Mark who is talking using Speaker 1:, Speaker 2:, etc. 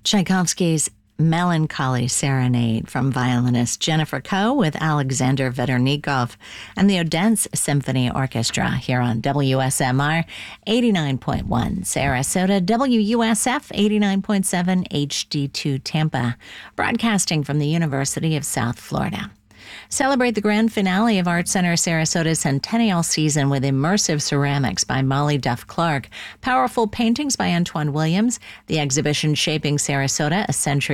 Speaker 1: Tchaikovsky's Melancholy Serenade from violinist Jennifer Koh with Alexander Vedernikov and the Odense Symphony Orchestra here on WSMR 89.1 Sarasota, WUSF 89.7 HD2 Tampa, broadcasting from the University of South Florida. Celebrate the grand finale of Art Center Sarasota's centennial season with immersive ceramics by Molly Duff Clark, powerful paintings by Antoine Williams, the exhibition Shaping Sarasota, A Century